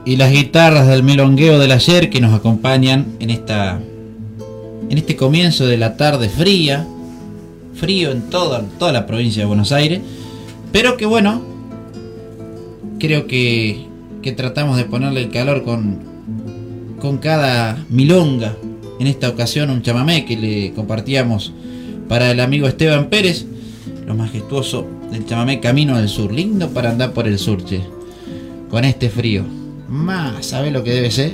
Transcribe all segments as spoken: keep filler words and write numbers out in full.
y las guitarras del milongueo del ayer que nos acompañan en esta en este comienzo de la tarde fría, frío en toda, toda la provincia de Buenos Aires, pero que bueno, creo que, que tratamos de ponerle el calor con, con cada milonga. En esta ocasión un chamamé que le compartíamos para el amigo Esteban Pérez, lo majestuoso del chamamé Camino del Sur, lindo para andar por el sur, che, con este frío, más, ¿sabe lo que debe ser?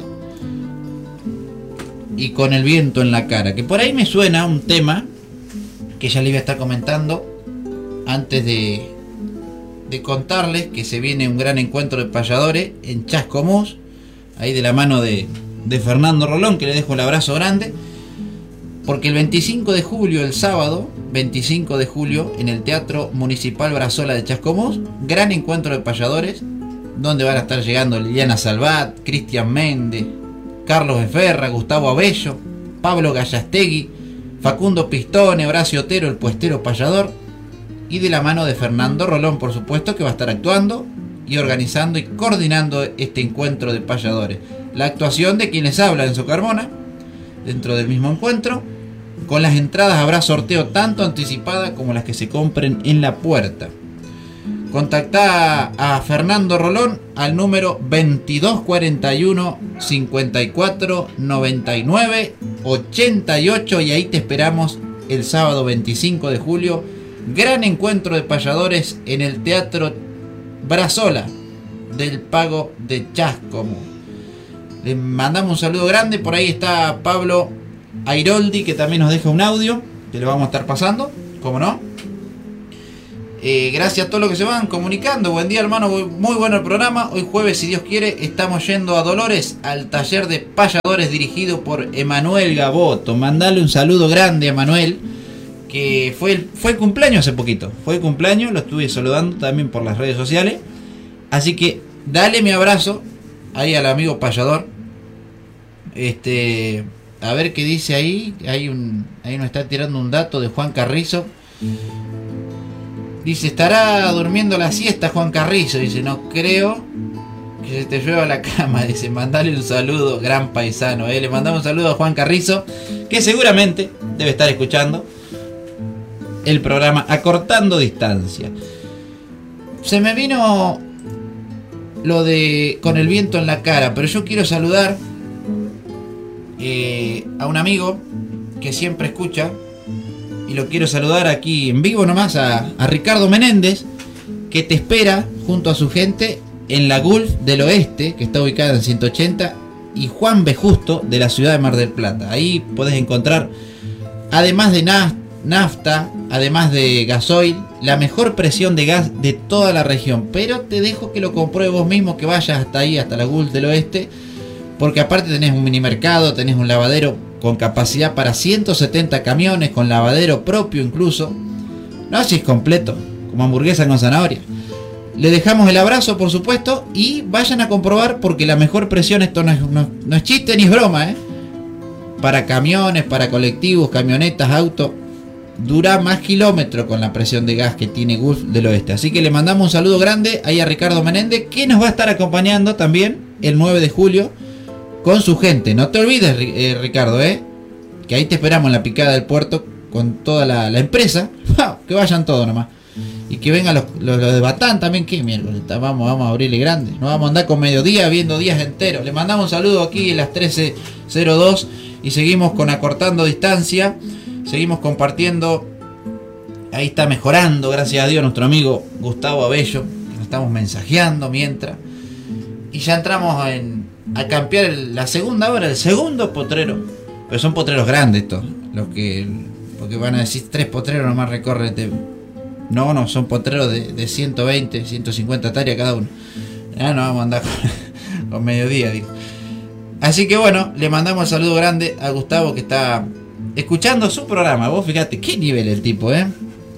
Y con el viento en la cara, que por ahí me suena un tema que ya le iba a estar comentando antes de, de contarles que se viene un gran encuentro de payadores en Chascomús, ahí de la mano de, de Fernando Rolón, que le dejo el abrazo grande, porque el veinticinco de julio, el sábado veinticinco de julio, en el Teatro Municipal Brazola de Chascomús, gran encuentro de payadores, donde van a estar llegando Liliana Salvat, Cristian Méndez, Carlos Eferra, Gustavo Abello, Pablo Gallastegui, Facundo Pistone, Horacio Otero, el puestero payador, y de la mano de Fernando Rolón, por supuesto, que va a estar actuando y organizando y coordinando este encuentro de payadores. La actuación de quienes hablan en Carmona, dentro del mismo encuentro. Con las entradas habrá sorteo tanto anticipada como las que se compren en la puerta. Contactá a Fernando Rolón al número veintidós cuarenta y uno, cincuenta y cuatro, noventa y nueve, ochenta y ocho, y ahí te esperamos el sábado veinticinco de julio. Gran encuentro de payadores en el Teatro Brazola del Pago de Chascomús. Le mandamos un saludo grande. Por ahí está Pablo Airoldi, que también nos deja un audio que le vamos a estar pasando, ¿cómo no? Eh, gracias a todos los que se van comunicando. Buen día, hermano, muy bueno el programa. Hoy jueves, si Dios quiere, estamos yendo a Dolores al taller de payadores dirigido por Emanuel Gaboto. Mandale un saludo grande a Emanuel, que fue el, fue el cumpleaños hace poquito. Fue el cumpleaños, lo estuve saludando también por las redes sociales. Así que dale mi abrazo ahí al amigo payador. Este, a ver qué dice ahí. Hay un, ahí nos está tirando un dato de Juan Carrizo. Dice, estará durmiendo la siesta Juan Carrizo. Dice, no creo que se te llueva la cama. Dice, mandale un saludo, gran paisano. ¿eh? Le mandamos un saludo a Juan Carrizo, que seguramente debe estar escuchando el programa Acortando Distancia. Se me vino lo de con el viento en la cara, pero yo quiero saludar eh, a un amigo que siempre escucha, y lo quiero saludar aquí en vivo nomás a, a Ricardo Menéndez, que te espera junto a su gente en la Gulf del Oeste, que está ubicada en ciento ochenta, y Juan B. Justo de la ciudad de Mar del Plata. Ahí podés encontrar, además de nafta, nafta, además de gasoil, la mejor presión de gas de toda la región. Pero te dejo que lo compruebes vos mismo, que vayas hasta ahí, hasta la Gulf del Oeste, porque aparte tenés un mini mercado, tenés un lavadero con capacidad para ciento setenta camiones, con lavadero propio incluso. No, así es completo, como hamburguesa con zanahoria. Le dejamos el abrazo, por supuesto, y vayan a comprobar, porque la mejor presión, esto no es, no, no es chiste ni es broma, ¿eh? Para camiones, para colectivos, camionetas, autos, dura más kilómetros con la presión de gas que tiene Gulf del Oeste. Así que le mandamos un saludo grande ahí a Ricardo Menéndez, que nos va a estar acompañando también el nueve de julio con su gente. No te olvides, eh, Ricardo, ¿eh? que ahí te esperamos en la picada del puerto con toda la, la empresa. Que vayan todos nomás. Y que vengan los, los, los de Batán también. Que miércoles, vamos, vamos a abrirle grande. No vamos a andar con mediodía viendo días enteros. Le mandamos un saludo aquí a las trece cero dos y seguimos con Acortando Distancia. Seguimos compartiendo. Ahí está mejorando, gracias a Dios, nuestro amigo Gustavo Abello, que nos estamos mensajeando mientras. Y ya entramos en, a campear el, la segunda hora, el segundo potrero. Pero son potreros grandes estos. Los que, porque van a decir tres potreros nomás recorren este. No, no, son potreros de, de ciento veinte, ciento cincuenta hectáreas cada uno. Ya no vamos a andar con, con mediodía, digo. Así que bueno, le mandamos un saludo grande a Gustavo, que está escuchando su programa. Vos fíjate qué nivel el tipo, ¿eh?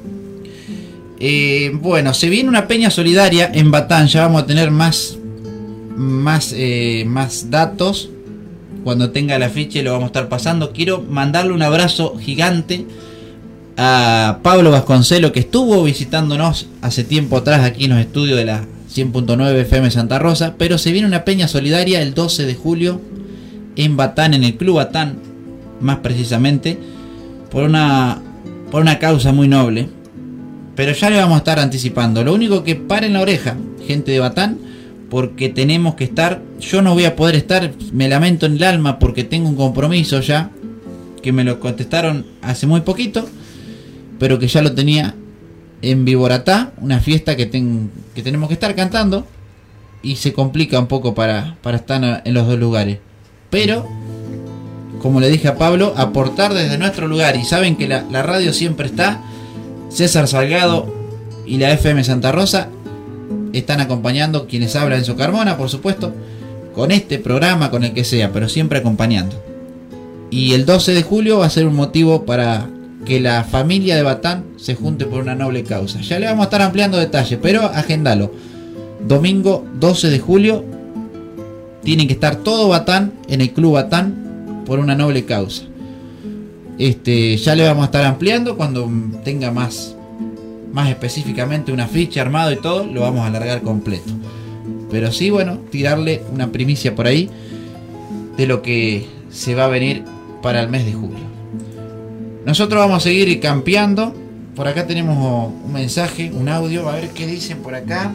Eh, bueno, se viene una peña solidaria en Batán. Ya vamos a tener más más, eh, más datos. Cuando tenga el afiche lo vamos a estar pasando. Quiero mandarle un abrazo gigante a Pablo Vasconcelo, que estuvo visitándonos hace tiempo atrás aquí en los estudios de la cien punto nueve F M Santa Rosa, pero se viene una peña solidaria el doce de julio en Batán, en el Club Batán, más precisamente, por una, por una causa muy noble. Pero ya le vamos a estar anticipando. Lo único que paren la oreja, gente de Batán, porque tenemos que estar. Yo no voy a poder estar, me lamento en el alma, porque tengo un compromiso ya, que me lo contestaron hace muy poquito, pero que ya lo tenía en Viboratá, una fiesta que, ten, que tenemos que estar cantando, y se complica un poco para, para estar en los dos lugares. Pero, como le dije a Pablo, aportar desde nuestro lugar, y saben que la, la radio siempre está. César Salgado y la F M Santa Rosa están acompañando, quienes hablan Enzo Carmona, por supuesto, con este programa, con el que sea, pero siempre acompañando. Y el doce de julio va a ser un motivo para que la familia de Batán se junte por una noble causa. Ya le vamos a estar ampliando detalles, pero agendalo. Domingo doce de julio tienen que estar todo Batán en el Club Batán por una noble causa. Este, ya le vamos a estar ampliando cuando tenga más, más específicamente una ficha armado y todo, lo vamos a alargar completo. Pero sí, bueno, tirarle una primicia por ahí de lo que se va a venir para el mes de julio. Nosotros vamos a seguir campeando. Por acá tenemos un mensaje, un audio, a ver qué dicen por acá.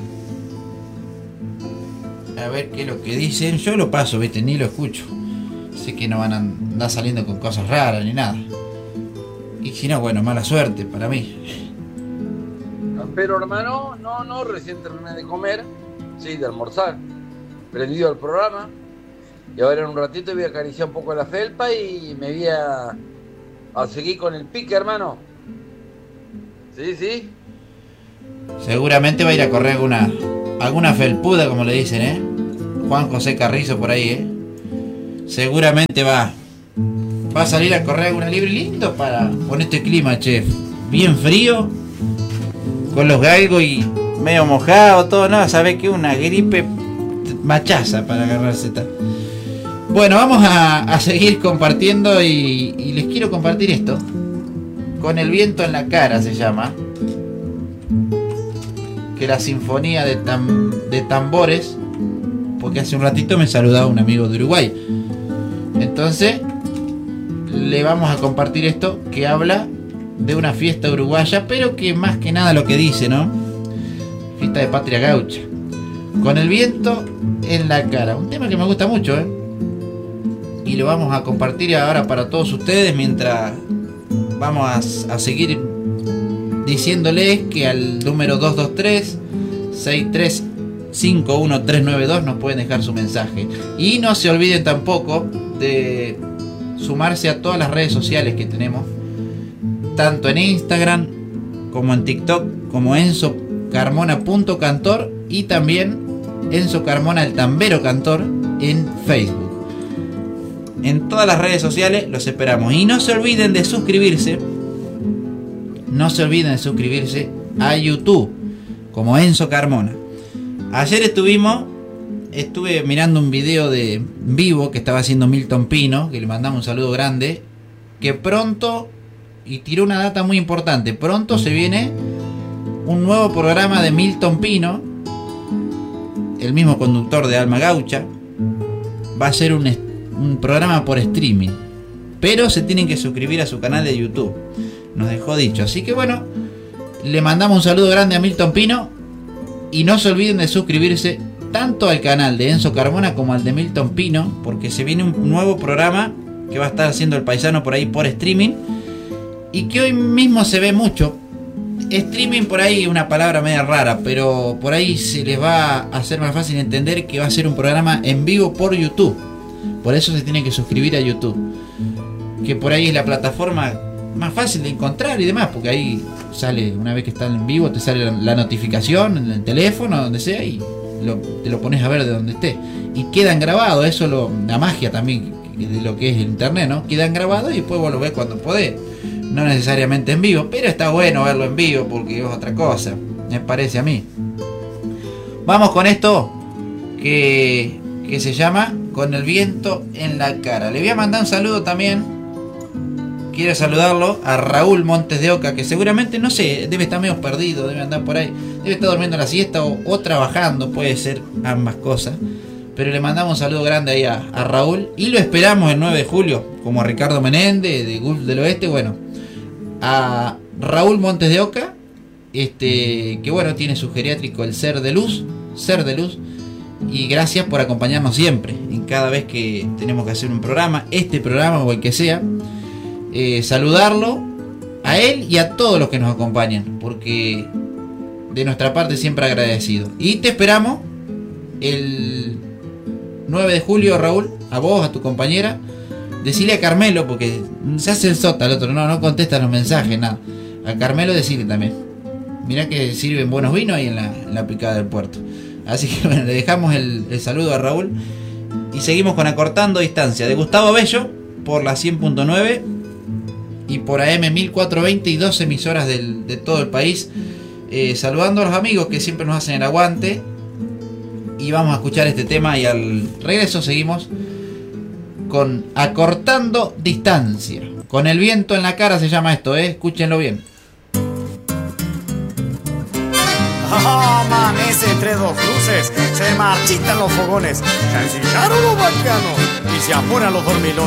A ver qué es lo que dicen. Yo lo paso, viste, ni lo escucho. Sé que no van a andar saliendo con cosas raras ni nada. Y si no, bueno, mala suerte para mí. Pero hermano, no, no, recién terminé de comer, sí, de almorzar, prendido el programa, y ahora en un ratito voy a acariciar un poco la felpa y me voy a, a seguir con el pique, hermano. Sí, sí. Seguramente va a ir a correr alguna, alguna felpuda, como le dicen, ¿eh? Juan José Carrizo por ahí, ¿eh? Seguramente va, va a salir a correr alguna libre, lindo para con este clima, chef. Bien frío, con los galgos y medio mojado, todo, no, sabe que una gripe machaza para agarrarse. Bueno, vamos a, a seguir compartiendo y, y les quiero compartir esto. Con el viento en la cara se llama. Que la sinfonía de, tam, de tambores, porque hace un ratito me saludaba un amigo de Uruguay. Entonces le vamos a compartir esto que habla de una fiesta uruguaya, pero que más que nada lo que dice, ¿no? Fiesta de patria gaucha. Con el viento en la cara. Un tema que me gusta mucho, ¿eh? Y lo vamos a compartir ahora para todos ustedes mientras vamos a, a seguir diciéndoles que al número dos dos tres, seis tres cinco uno tres nueve dos nos pueden dejar su mensaje. Y no se olviden tampoco de sumarse a todas las redes sociales que tenemos, tanto en Instagram como en TikTok, como Enzo Carmona punto cantor, y también Enzo Carmona el tambero cantor en Facebook. En todas las redes sociales los esperamos. Y no se olviden de suscribirse. No se olviden de suscribirse a YouTube como Enzo Carmona. Ayer estuvimos Estuve mirando un video de vivo que estaba haciendo Milton Pino, que le mandamos un saludo grande, que pronto, y tiró una data muy importante, pronto se viene un nuevo programa de Milton Pino, el mismo conductor de Alma Gaucha. Va a ser un, un programa por streaming, pero se tienen que suscribir a su canal de YouTube, nos dejó dicho. Así que bueno, le mandamos un saludo grande a Milton Pino, y no se olviden de suscribirse tanto al canal de Enzo Carmona como al de Milton Pino, porque se viene un nuevo programa que va a estar haciendo el paisano por ahí por streaming, y que hoy mismo se ve mucho. Streaming por ahí es una palabra media rara, pero por ahí se les va a hacer más fácil entender que va a ser un programa en vivo por YouTube. Por eso se tienen que suscribir a YouTube, que por ahí es la plataforma más fácil de encontrar y demás, porque ahí sale, una vez que están en vivo, te sale la, la notificación en el teléfono, donde sea, y lo, te lo pones a ver de donde esté. Y quedan grabados, eso es lo, la magia también de lo que es el internet, ¿no? Quedan grabados y después vos lo ves cuando podés. No necesariamente en vivo, pero está bueno verlo en vivo porque es otra cosa, me parece a mí. Vamos con esto que, que se llama Con el viento en la cara. Le voy a mandar un saludo también, quiero saludarlo a Raúl Montes de Oca, que seguramente, no sé, debe estar medio perdido, debe andar por ahí, debe estar durmiendo la siesta o, o trabajando, puede ser ambas cosas. Pero le mandamos un saludo grande ahí a, a Raúl y lo esperamos el nueve de julio, como a Ricardo Menéndez de Gulf del Oeste, bueno, a Raúl Montes de Oca, este, que bueno, tiene su geriátrico el Ser de Luz, Ser de Luz, y gracias por acompañarnos siempre, en cada vez que tenemos que hacer un programa, este programa o el que sea. Eh, saludarlo a él y a todos los que nos acompañan, porque de nuestra parte siempre agradecido. Y te esperamos el nueve de julio, Raúl, a vos, a tu compañera. Decile a Carmelo, porque se hace el sota el otro, no, no contesta los mensajes, nada. A Carmelo decirle también. Mirá que sirven buenos vinos ahí en la, en la picada del puerto. Así que bueno, le dejamos el, el saludo a Raúl y seguimos con Acortando Distancia de Gustavo Bello por la cien punto nueve y por A M mil cuatrocientos veinte y dos emisoras del, de todo el país. Eh, saludando a los amigos que siempre nos hacen el aguante. Y vamos a escuchar este tema y al regreso seguimos con Acortando Distancia. Con el viento en la cara se llama esto, ¿eh? Escúchenlo bien. Amanece entre dos cruces, se marchitan los fogones, se ensillaron los bancanos y se apuran los dormilones.